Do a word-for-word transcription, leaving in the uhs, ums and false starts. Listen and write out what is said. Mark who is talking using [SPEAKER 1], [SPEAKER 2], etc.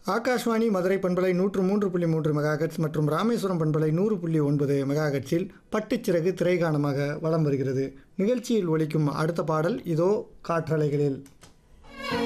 [SPEAKER 1] ஆகாஷ்வாணி மதுரை பண்பலை நூற்று மூன்று புள்ளி மூன்று மெகாஹெட்ஸ் மற்றும் ராமேஸ்வரம் பண்பலை நூறு புள்ளி ஒன்பது மெகாஹெட்ஸில் பட்டுச்சிறகு திரைகாணமாக வலம் வருகிறது. நிகழ்ச்சியில் ஒலிக்கும் அடுத்த பாடல் இதோ காற்றலைகளில்.